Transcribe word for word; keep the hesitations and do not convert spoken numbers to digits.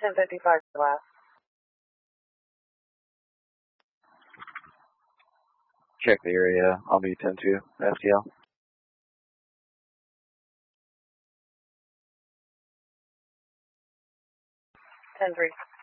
ten fifty-five glass. Check the area. I'll be ten two, S T L. ten three.